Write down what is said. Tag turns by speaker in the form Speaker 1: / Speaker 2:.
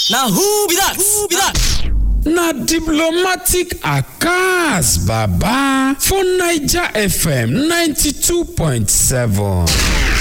Speaker 1: Now who be that? Who be that?
Speaker 2: Na diplomatic Akas Baba for Niger FM 92.7.